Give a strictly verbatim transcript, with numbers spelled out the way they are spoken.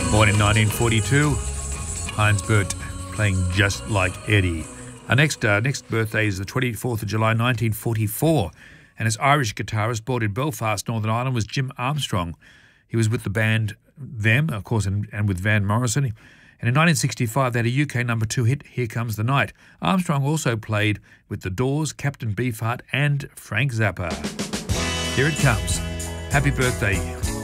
Born in nineteen forty-two, Heinz Bert playing Just Like Eddie. Our next uh, next birthday is the twenty-fourth of July, nineteen forty-four, and his Irish guitarist born in Belfast, Northern Ireland, was Jim Armstrong. He was with the band Them, of course, and, and with Van Morrison. And in nineteen sixty-five, they had a U K number two hit, Here Comes the Night. Armstrong also played with The Doors, Captain Beefheart and Frank Zappa. Here it comes. Happy birthday,